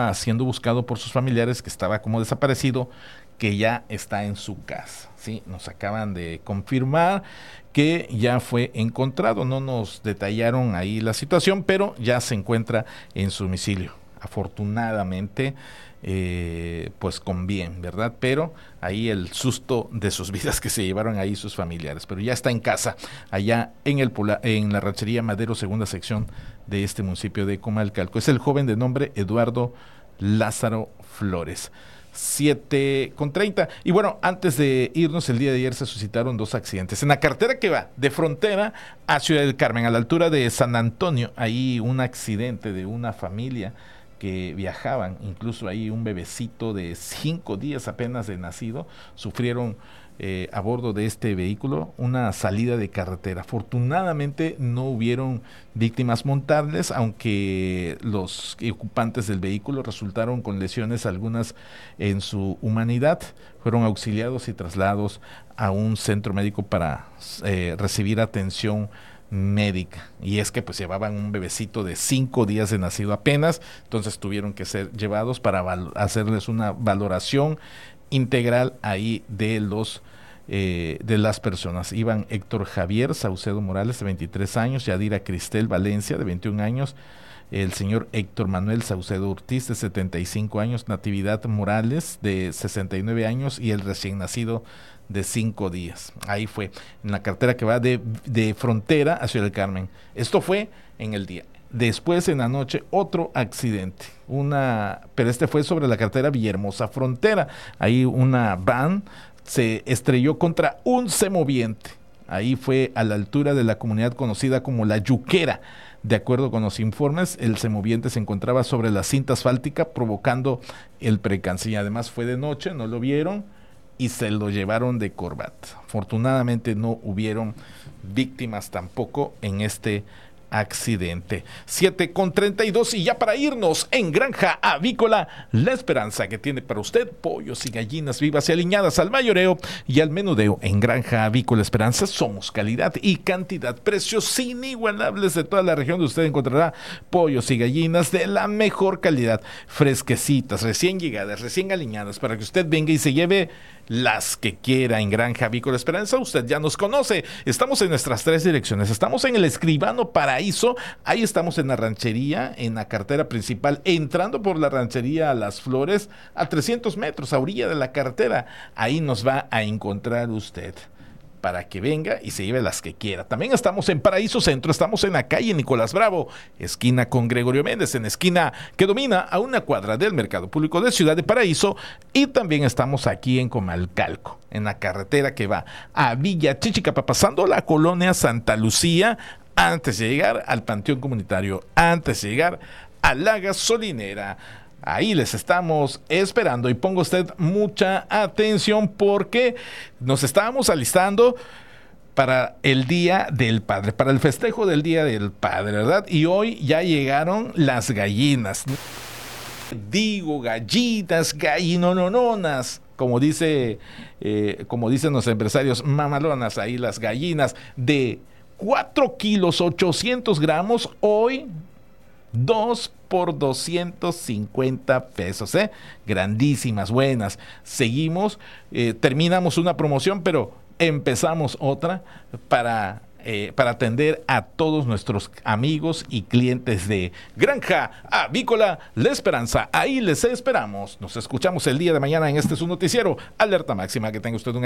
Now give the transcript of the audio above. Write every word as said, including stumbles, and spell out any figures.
estaba siendo buscado por sus familiares, que estaba como desaparecido, que ya está en su casa. Sí, nos acaban de confirmar que ya fue encontrado. No nos detallaron ahí la situación, pero ya se encuentra en su domicilio. Afortunadamente, eh, pues con bien, ¿verdad? Pero ahí el susto de sus vidas que se llevaron ahí sus familiares. Pero ya está en casa, allá en, el Pola, en la ranchería Madero, segunda sección de este municipio de Comalcalco. Es el joven de nombre Eduardo Lázaro Flores. siete con treinta. Y bueno, antes de irnos, el día de ayer se suscitaron dos accidentes. En la carretera que va de Frontera a Ciudad del Carmen, a la altura de San Antonio, ahí un accidente de una familia que viajaban, incluso ahí un bebecito de cinco días apenas de nacido, sufrieron eh, a bordo de este vehículo una salida de carretera. Afortunadamente no hubieron víctimas mortales, aunque los ocupantes del vehículo resultaron con lesiones, algunas en su humanidad. Fueron auxiliados y trasladados a un centro médico para eh, recibir atención médica, y es que pues llevaban un bebecito de cinco días de nacido apenas, entonces tuvieron que ser llevados para val- hacerles una valoración integral ahí de los eh, de las personas. Iban Héctor Javier Saucedo Morales, de veintitrés años, Yadira Cristel Valencia, de veintiún años, el señor Héctor Manuel Saucedo Ortiz, de setenta y cinco años, Natividad Morales, de sesenta y nueve años, y el recién nacido de cinco días. Ahí fue, en la carretera que va de, de Frontera a Ciudad del Carmen. Esto fue en el día. Después, en la noche, otro accidente. Una, pero este fue sobre la carretera Villahermosa Frontera. Ahí una van se estrelló contra un semoviente. Ahí fue a la altura de la comunidad conocida como La Yuquera. De acuerdo con los informes, el semoviente se encontraba sobre la cinta asfáltica, provocando el percance. Además fue de noche, no lo vieron y se lo llevaron de corbata. Afortunadamente no hubieron víctimas tampoco en este accidente. siete con treinta y dos, y ya para irnos, en Granja Avícola La Esperanza, que tiene para usted pollos y gallinas vivas y aliñadas al mayoreo y al menudeo. En Granja Avícola Esperanza somos calidad y cantidad, precios inigualables de toda la región, donde usted encontrará pollos y gallinas de la mejor calidad, fresquecitas, recién llegadas, recién aliñadas, para que usted venga y se lleve las que quiera. En Granja Avícola Esperanza usted ya nos conoce. Estamos en nuestras tres direcciones. Estamos en el Escribano Paraíso, ahí estamos en la ranchería, en la carretera principal, entrando por la ranchería a Las Flores, a trescientos metros, a orilla de la carretera. Ahí nos va a encontrar usted, para que venga y se lleve las que quiera. También estamos en Paraíso Centro, estamos en la calle Nicolás Bravo, esquina con Gregorio Méndez, en esquina que domina a una cuadra del Mercado Público de Ciudad de Paraíso, y también estamos aquí en Comalcalco, en la carretera que va a Villa Chichicapa, pasando la colonia Santa Lucía, antes de llegar al Panteón Comunitario, antes de llegar a la gasolinera. Ahí les estamos esperando, y ponga usted mucha atención porque nos estábamos alistando para el Día del Padre, para el festejo del Día del Padre, ¿verdad? Y hoy ya llegaron las gallinas. Digo gallinas, gallinononas, como dice, eh, como dicen los empresarios, mamalonas, ahí las gallinas de cuatro kilos ochocientos gramos, hoy dos por doscientos cincuenta pesos, ¿eh? Grandísimas, buenas. Seguimos, eh, terminamos una promoción, pero empezamos otra para, eh, para atender a todos nuestros amigos y clientes de Granja Avícola La Esperanza. Ahí les esperamos. Nos escuchamos el día de mañana en este su noticiero Alerta Máxima. Que tenga usted un